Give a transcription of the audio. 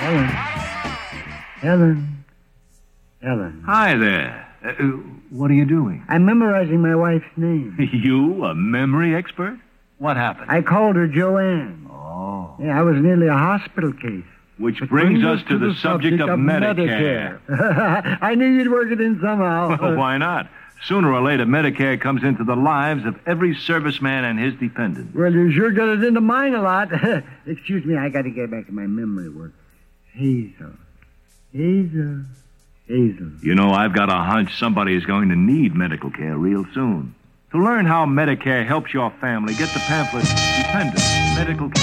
Helen. Hi there. What are you doing? I'm memorizing my wife's name. You, a memory expert? What happened? I called her Joanne. Oh. Yeah, I was nearly a hospital case. Which brings us to the subject of Medicare. I knew you'd work it in somehow. Well, why not? Sooner or later, Medicare comes into the lives of every serviceman and his dependents. Well, you sure got it into mine a lot. Excuse me, I got to get back to my memory work. Hazel. You know, I've got a hunch somebody is going to need medical care real soon. To learn how Medicare helps your family, get the pamphlet, Dependent Medical Care.